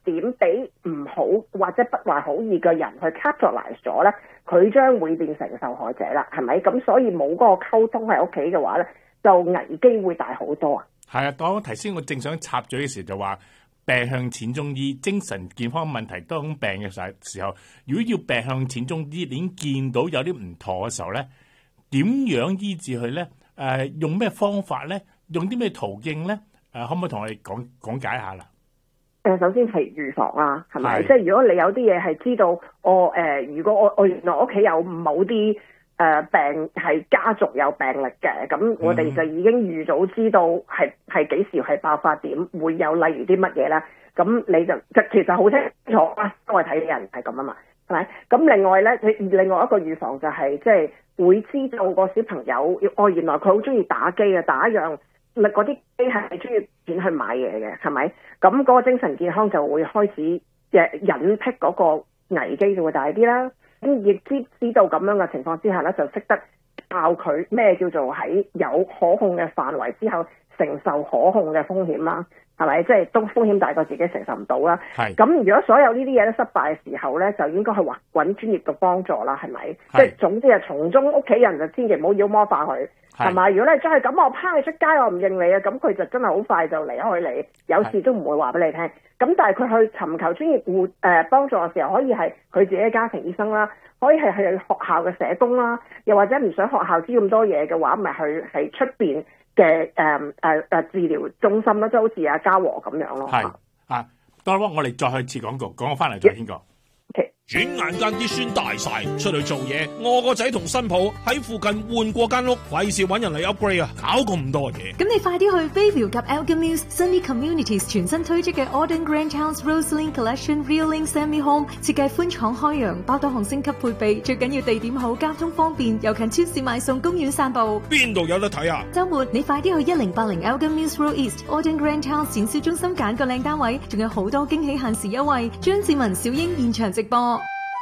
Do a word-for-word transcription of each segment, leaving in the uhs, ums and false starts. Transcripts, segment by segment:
點俾唔好或者不懷好意嘅人去 capitalize 咗咧，佢將會變成受害者啦，係咪？咁所以冇嗰個溝通喺屋企嘅話咧，就危機會大好多啊。 係啊，當頭先我正想插嘴嘅時候就話病向淺中醫，精神健康問題都咁病嘅時候，如果要病向淺中醫，你已經見到有啲唔妥嘅時候咧，點樣醫治佢咧？誒、呃，用咩方法咧？用啲咩途徑咧？誒、呃，可唔可以同我哋講講解下啦？ 誒，首先係預防啦，係咪？即係如果你有啲嘢係知道，我誒、呃，如果我我原來屋企有某啲誒、呃、病係家族有病歷嘅，咁我哋就已經預早知道係係幾時係爆發點，會有例如啲乜嘢啦。咁你就即其實好清楚啊，因為睇嘅人係咁啊嘛，係咪？咁另外咧，你另外一個預防就係即係會知道個小朋友，哦，原來佢好中意打機啊，打一樣。嗰啲機係中意錢去買嘢嘅，係咪？咁嗰個精神健康就會開始嘅隱蔽嗰個危機就會大啲啦。咁亦知知道咁樣嘅情況之下咧，就識得教佢咩叫做喺有可控嘅範圍之後承受可控嘅風險啦，係咪？即係都風險大過自己承受唔到啦。係。咁如果所有呢啲嘢都失敗嘅時候咧，就應該去揾揾專業嘅幫助啦，係咪？即係總之係從中屋企人就千祈唔好妖魔化佢。係咪？如果你真係咁，我拋你出街，我唔認你啊！咁佢就真係好快就離開你，有事都唔會話俾你聽。咁但係佢去尋求專業護誒幫助嘅時候，可以係佢自己嘅家庭醫生啦，可以係去學校嘅社工啦，又或者唔想學校知咁多嘢嘅話，咪去係出邊嘅誒誒誒治療中心啦，即係好似阿嘉禾咁樣咯。係啊，多我哋再去次廣告，講翻嚟再傾過。 轉眼間啲孫大晒，出去做嘢，我個仔同新抱喺附近換過間屋，費事搵人嚟 upgrade 啊，搞咁多嘢。 咁你快啲去 Bayview 及 Elgin Mills Sunny Communities 全新推出嘅 Auden Grand House Roseline Collection Real Link Semi Home， 設計寬敞開揚，包多項升級配備，最緊要地點好，交通方便，又近超市買餸，公園散步。 邊度有得睇啊？ 周末你快啲去一零八零 Elgin Mills Road East Auden Grand House 展銷中心揀個靚單位，仲有好多驚喜限時優惠。張志文、小英現場直播。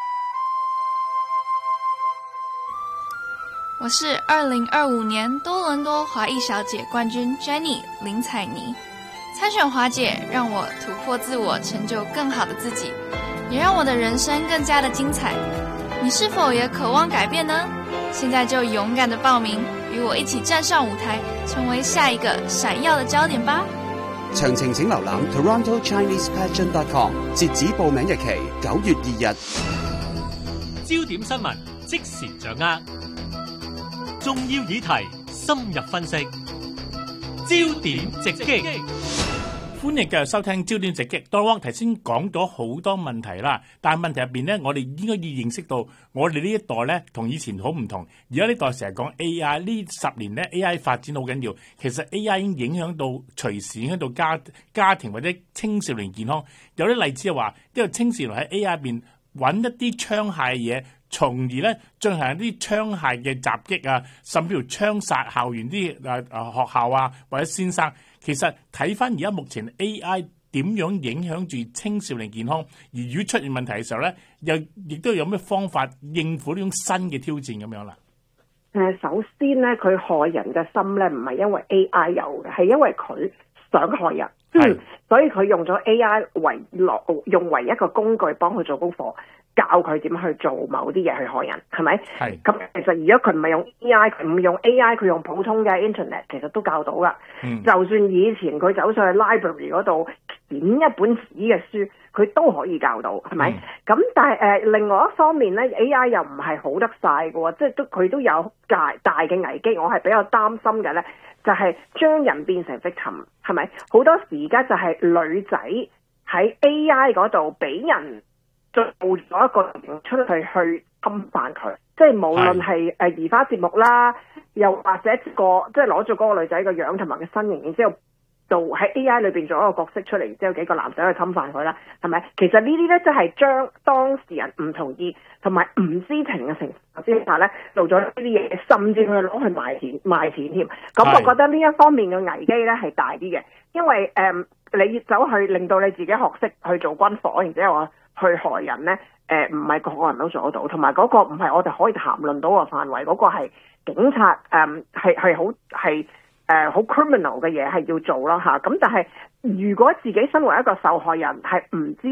我是二零二五年多倫多華裔小姐冠軍 Jenny 林采妮。參選華姐讓我突破自我，成就更好的自己，也讓我的人生更加的精彩。你是否也渴望改變呢？現在就勇敢的報名，與我一起站上舞台，成為下一個閃耀的焦點吧。 詳情請瀏覽 Toronto Chinese Pageant dot com， 截止報名日期九月二日。 焦點新聞即時掌握，重要議題深入分析，焦點直擊。 歡迎繼續收聽焦點直擊。多汪頭先講咗好多問題啦，但係問題入邊咧，我哋應該要認識到，我哋呢一代咧同以前好唔同。而家呢代成日講 A I， 呢十年咧 A I 發展好緊要。其實 A I 已經影響到隨時影響到家家庭或者青少年健康。有啲例子係話，因為青少年喺 A I 入邊揾一啲槍械嘅嘢，從而咧進行一啲槍械嘅襲擊啊，甚至乎槍殺校園啲誒誒學校啊或者先生。其實睇翻而家目前 A I 點樣影響住青少年健康，而如果出現問題嘅時候咧，又亦都有咩方法應付呢種新嘅挑戰咁樣啦？ 誒，首先咧，佢害人嘅心咧，唔係因為 A I 有嘅，係因為佢想害人，嗯，所以佢用咗 A I 為落用為一個工具幫佢做功課。教佢點去做某啲嘢去害人，係咪？係。咁其實如果佢唔係用 A I， 佢唔用 A I， 佢用普通嘅 Internet， 其實都教到噶。嗯。就算以前佢走上去 library 嗰度剪一本紙嘅書，佢都可以教到，係咪？咁、嗯、但係誒、呃，另外一方面咧 ，A I 又唔係好得晒嘅，即係都佢都有大大嘅危機。我係比較擔心嘅咧，就係、是、將人變成 victim， 係咪？好多時而家就係女仔喺 A I 嗰度俾人。做咗一個人出去去侵犯佢，即係無論係誒移花接木啦，又或者個即係攞住嗰個女仔個樣同埋個身形，然之後做喺 A I 裏邊做一個角色出嚟，然之後幾個男仔去侵犯佢啦，係咪？其實呢啲咧，即係將當事人唔同意同埋唔知情嘅情況之下咧，做咗呢啲嘢，甚至佢攞去賣錢賣錢添。咁我覺得呢一方面嘅危機咧係大啲嘅，因為誒、呃、你走去令到你自己學識去做軍火，然之後去害人咧，誒唔係個個人都做得到，同埋嗰個唔係我哋可以談論到嘅範圍，嗰、嗰個係警察誒係係好係誒好 criminal 嘅嘢係要做啦嚇。咁但係如果自己身為一個受害人係唔知